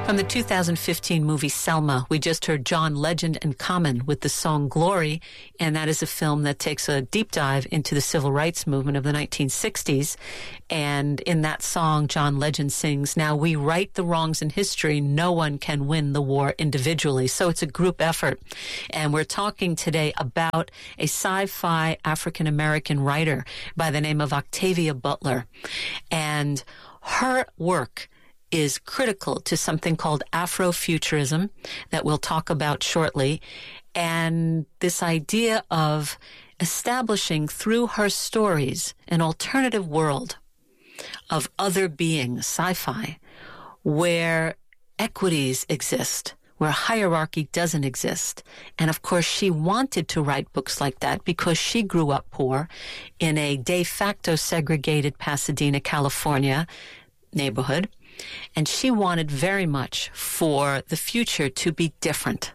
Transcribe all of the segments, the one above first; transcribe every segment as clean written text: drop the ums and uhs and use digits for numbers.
From the 2015 movie Selma, we just heard John Legend and Common with the song Glory, and that is a film that takes a deep dive into the civil rights movement of the 1960s. And in that song, John Legend sings, "Now we right the wrongs in history, no one can win the war individually." So it's a group effort. And we're talking today about a sci-fi African-American writer by the name of Octavia Butler. And her work is critical to something called Afrofuturism that we'll talk about shortly, and this idea of establishing through her stories an alternative world of other beings, sci-fi, where equities exist, where hierarchy doesn't exist. And of course, she wanted to write books like that because she grew up poor in a de facto segregated Pasadena, California neighborhood. And she wanted very much for the future to be different.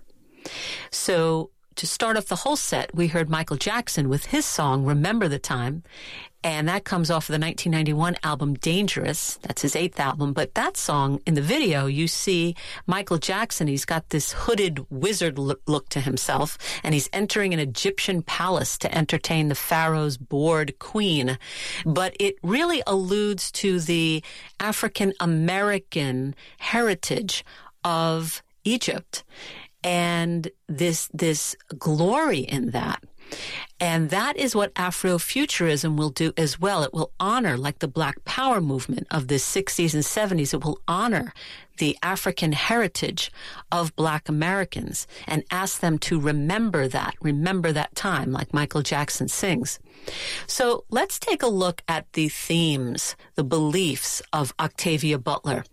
So to start off the whole set, we heard Michael Jackson with his song, Remember the Time. And that comes off of the 1991 album Dangerous. That's his 8th album. But that song, in the video, you see Michael Jackson. He's got this hooded wizard look to himself, and he's entering an Egyptian palace to entertain the pharaoh's bored queen. But it really alludes to the African-American heritage of Egypt and this glory in that. And that is what Afrofuturism will do as well. It will honor, like the Black Power movement of the 60s and 70s, it will honor the African heritage of Black Americans and ask them to remember that time, like Michael Jackson sings. So let's take a look at the themes, the beliefs of Octavia Butler.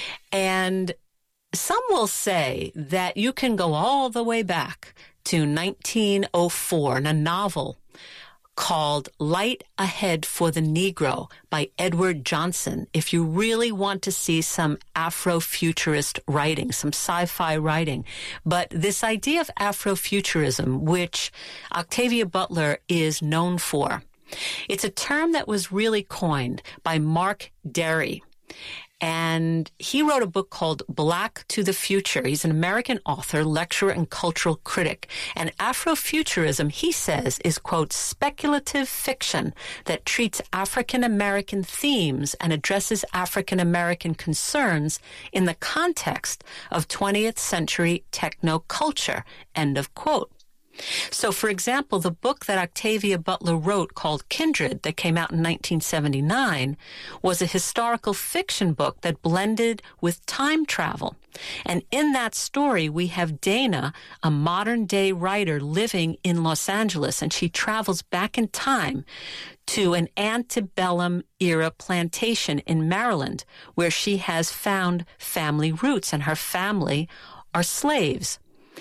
And some will say that you can go all the way back to 1904 in a novel called Light Ahead for the Negro by Edward Johnson if you really want to see some Afrofuturist writing, some sci-fi writing. But this idea of Afrofuturism, which Octavia Butler is known for, it's a term that was really coined by Mark Derry. And he wrote a book called Black to the Future. He's an American author, lecturer, and cultural critic. And Afrofuturism, he says, is, quote, speculative fiction that treats African-American themes and addresses African-American concerns in the context of 20th century techno-culture, end of quote. So, for example, the book that Octavia Butler wrote called Kindred that came out in 1979 was a historical fiction book that blended with time travel. And in that story, we have Dana, a modern-day writer living in Los Angeles, and she travels back in time to an antebellum-era plantation in Maryland where she has found family roots, and her family are slaves.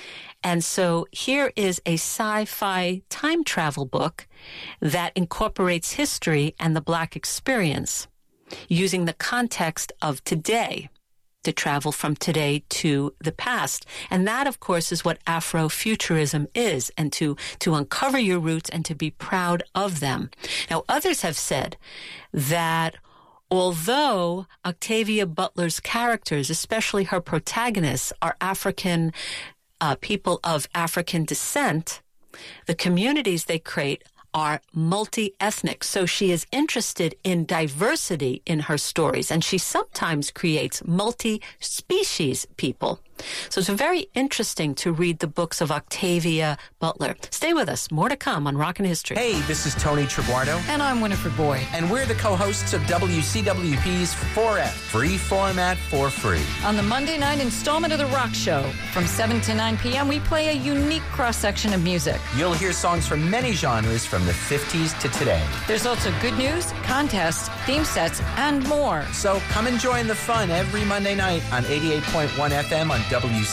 And so here is a sci-fi time travel book that incorporates history and the Black experience using the context of today to travel from today to the past. And that, of course, is what Afrofuturism is, and to uncover your roots and to be proud of them. Now, others have said that although Octavia Butler's characters, especially her protagonists, are African people of African descent, the communities they create are multi-ethnic. So she is interested in diversity in her stories, and she sometimes creates multi-species people. So it's very interesting to read the books of Octavia Butler. Stay with us. More to come on Rockin' History. Hey, this is Tony Triguardo. And I'm Winifred Boyd. And we're the co-hosts of WCWP's 4F, Free Format for Free. On the Monday night installment of The Rock Show, from 7 to 9 p.m., we play a unique cross-section of music. You'll hear songs from many genres from the 50s to today. There's also good news, contests, theme sets, and more. So come and join the fun every Monday night on 88.1 FM on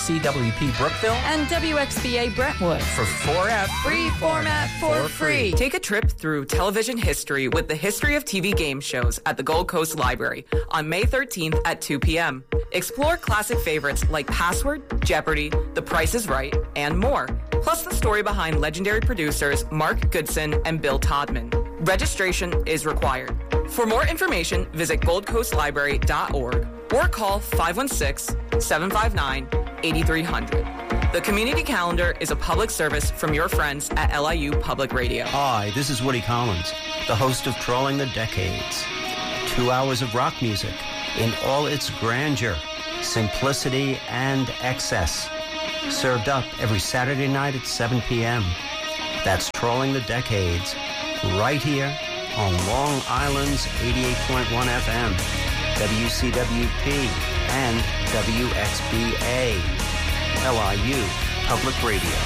WCWP Brookville and WXVA Brentwood for 4F Free Format for Free. Take a trip through television history with the History of TV game shows at the Gold Coast Library on May 13th at 2 p.m. Explore classic favorites like Password, Jeopardy, The Price is Right, and more. Plus the story behind legendary producers Mark Goodson and Bill Todman. Registration is required. For more information, visit goldcoastlibrary.org or call 516 888-759-8300. The Community Calendar is a public service from your friends at LIU Public Radio. Hi, this is Woody Collins, the host of Trolling the Decades. 2 hours of rock music in all its grandeur, simplicity, and excess. Served up every Saturday night at 7 p.m. That's Trolling the Decades, right here on Long Island's 88.1 FM, WCWP, and WXBA, LIU Public Radio.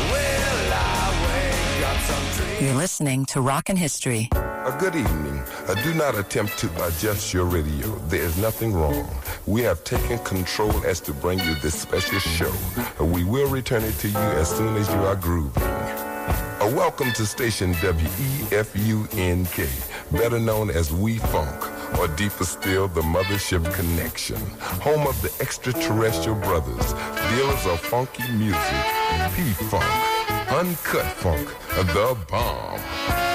You're listening to Rockin' History. Good evening. Do not attempt to adjust your radio. There is nothing wrong. We have taken control as to bring you this special show. We will return it to you as soon as you are grooving. Welcome to station WEFUNK, better known as We Funk, or deeper still, the Mothership Connection, home of the extraterrestrial brothers, dealers of funky music, P-Funk, Uncut Funk, the bomb.